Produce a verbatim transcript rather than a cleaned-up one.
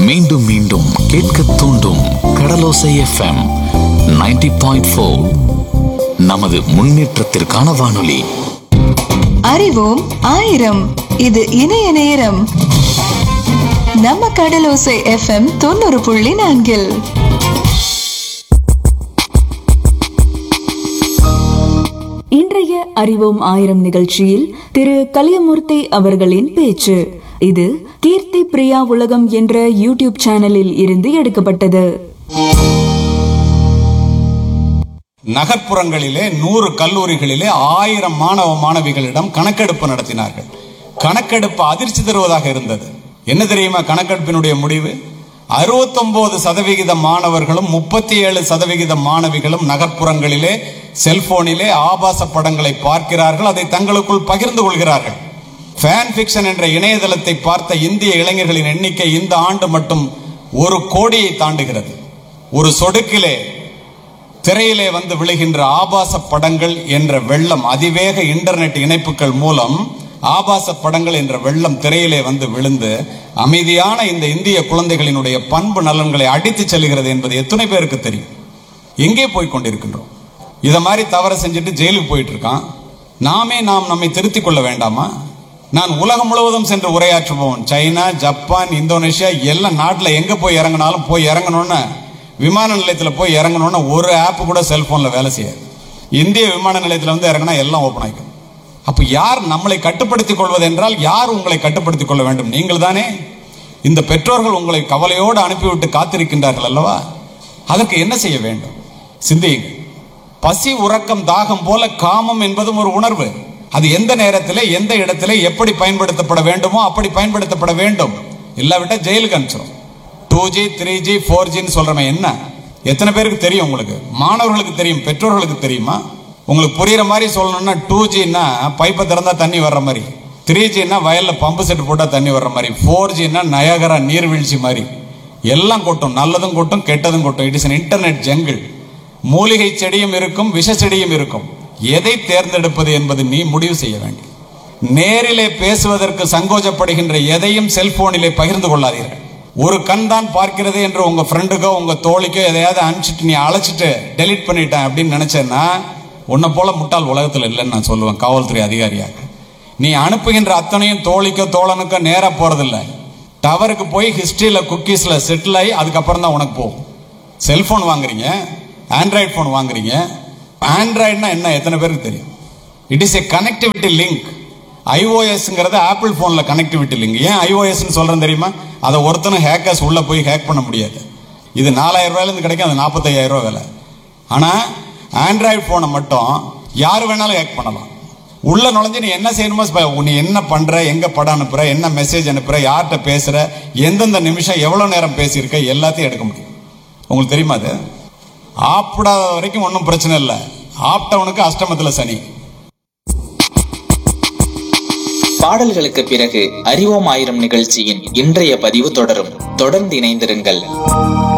மீண்டும் மீண்டும் கேட்க தூண்டும் கடலோசை எஃப்எம் நைன்டி பாயிண்ட் ஃபோர். நமது முன்னேற்றத்திற்கான வானொலி. அறிவோம் ஆயிரம். இது இணைய நேரம். நம்ம கடலோசை எஃப்எம் தொண்ணூறு புள்ளி நான்கில் இன்றைய அறிவோம் ஆயிரம் நிகழ்ச்சியில் திரு கலியமூர்த்தி அவர்களின் பேச்சு. இது கீர்த்தி பிரியா உலகம் என்ற யூடியூப் சேனலில் இருந்து எடுக்கப்பட்டது. நகர்ப்புறங்களிலே நூறு கல்லூரிகளிலே ஆயிரம் மாணவ மாணவிகளிடம் கணக்கெடுப்பு நடத்தினார்கள். கணக்கெடுப்பு அதிர்ச்சி தருவதாக இருந்தது. என்ன தெரியுமா கணக்கெடுப்பினுடைய முடிவு? அறுபத்தி ஒன்பது சதவிகித மாணவர்களும் முப்பத்தி ஏழு சதவிகித மாணவிகளும் நகர்ப்புறங்களிலே செல்போனிலே ஆபாச படங்களை பார்க்கிறார்கள், அதை தங்களுக்குள் பகிர்ந்து கொள்கிறார்கள். ஃபேன் ஃபிக்ஷன் என்ற இணையதளத்தை பார்த்த இந்திய இளைஞர்களின் எண்ணிக்கை இந்த ஆண்டு மட்டும் ஒரு கோடியை தாண்டுகிறது. ஒரு சொடுக்கிலே திரையிலே வந்து விழுகின்ற ஆபாச படங்கள் என்ற வெள்ளம், அதிவேக இன்டர்நெட் இணைப்புகள் மூலம் ஆபாச படங்கள் என்ற வெள்ளம் திரையிலே வந்து விழுந்து அமைதியான இந்த இந்திய குழந்தைகளினுடைய பண்பு நலன்களை அடித்து செல்கிறது என்பது எத்தனை பேருக்கு தெரியும்? எங்கே போய் கொண்டிருக்கின்றோம்? இதை மாதிரி தவறு செஞ்சுட்டு ஜெயிலுக்கு போயிட்டு இருக்கான். நாமே நாம் நம்மை திருத்திக் கொள்ள வேண்டாமா? நான் உலகம் முழுவதும் சென்று உரையாற்றுவோம். சைனா, ஜப்பான், இந்தோனேஷியா எல்லா நாட்டில் எங்கே போய் இறங்கினாலும் போய் இறங்கணும்னு விமான நிலையத்தில் போய் இறங்கணும்னு ஒரு ஆப் கூட செல்போனில் வேலை செய்யாது. இந்திய விமான நிலையத்தில் வந்து இறங்கினா எல்லாம் ஓப்பன் ஆகிக்கும். அப்போ யார் நம்மளை கட்டுப்படுத்திக் கொள்வது என்றால் யார் உங்களை கட்டுப்படுத்திக் கொள்ள வேண்டும்? நீங்கள் தானே. இந்த பெற்றோர்கள் உங்களை கவலையோடு அனுப்பிவிட்டு காத்திருக்கின்றார்கள் அல்லவா? அதற்கு என்ன செய்ய வேண்டும்? சிந்தியுங்கள். பசி, உறக்கம், தாகம் போல காமம் என்பதும் ஒரு உணர்வு. அது எந்த நேரத்தில் எந்த இடத்துல எப்படி பயன்படுத்தப்பட வேண்டுமோ அப்படி பயன்படுத்தப்பட வேண்டும். இல்லாவிட்டா ஜெயிலுக்கு அனுப்பிச்சிடும். Two G three G four ஜின்னு சொல்றமே என்ன எத்தனை பேருக்கு தெரியும்? உங்களுக்கு மாணவர்களுக்கு தெரியும், பெற்றோர்களுக்கு தெரியுமா? உங்களுக்கு புரியுற மாதிரி சொல்லணும்னா டூ ஜின்னா பைப்பை திறந்தா தண்ணி வர்ற மாதிரி, த்ரீ ஜின்னா வயல்ல பம்பு செட்டு போட்டா தண்ணி வர்ற மாதிரி, ஃபோர் ஜின்னா நயகரா நீர்வீழ்ச்சி மாதிரி எல்லாம் கொட்டும். நல்லதும் கொட்டும், கெட்டதும் கொட்டும். It is an internet jungle. மூலிகை செடியும் இருக்கும், விஷ செடியும் இருக்கும். எதை தேர்ந்தெடுப்பது என்பது நீ முடிவு செய்ய வேண்டும். நேரிலே பேசுவதற்கு சங்கோஜப்படுகின்ற எதையும் செல்போனிலே பகிர்ந்து கொள்ளாதீர்கள். ஒரு கண் தான் பார்க்கிறது என்று உங்க ஃப்ரெண்டுக்கோ உங்க தோழிக்கோ எதையாவது அனுப்பிச்சிட்டு நீ அழைச்சிட்டு டெலிட் பண்ணிட்டேன் அப்படின்னு நினைச்சேன்னா உன்னை போல முட்டாள் உலகத்தில் இல்லைன்னு நான் சொல்லுவேன். காவல்துறை அதிகாரியாக நீ அனுப்புகின்ற அத்தனையும் தோழிக்கோ தோழனுக்கோ நேராக போறதில்லை. டவருக்கு போய் ஹிஸ்டரியில குக்கீஸ்ல செட்டில் ஆகி அதுக்கப்புறம் தான் உனக்கு போகும். செல்போன் வாங்குறீங்க, ஆண்ட்ராய்டு போன் வாங்குறீங்க. ஆண்ட்ராய்டுனா என்ன எத்தனை பேருக்கு தெரியும்? It is a connectivity link. ஐஓஎஸ்ங்கிறது apple போன்ல கனெக்டிவிட்டி லிங்க். ஏன் ஐஓஎஸ் சொல்றேன் தெரியுமா? அதை ஒருத்தனும் ஹேக்கர்ஸ் உள்ள போய் ஹேக் பண்ண முடியாது. இது நாலாயிரம் ரூபாயில இருந்து கிடைக்கும், அது நாற்பத்தையாயிரம் ரூபாய் விலை. ஆனா ஆண்ட்ராய்டு போனை மட்டும் யாரு வேணாலும் ஹேக் பண்ணலாம். உள்ள நுழைஞ்சு நீ என்ன செய்யணுமோ, நீ என்ன பண்ற, எங்க படம் அனுப்புற, என்ன மெசேஜ் அனுப்புற, யார்கிட்ட பேசுற, எந்தெந்த நிமிஷம் எவ்வளவு நேரம் பேசியிருக்க எல்லாத்தையும் எடுக்க முடியும். உங்களுக்கு தெரியுமா? அது ஆப்பிடாத வரைக்கும் ஒன்றும் பிரச்சனை இல்லை. ஆப்டவனுக்கு அஷ்டமத்துல சனி. பாடல்களுக்கு பிறகு அறிவோம் ஆயிரம் நிகழ்ச்சியின் இன்றைய பதிவு தொடரும். தொடர்ந்து இணைந்திருங்கள்.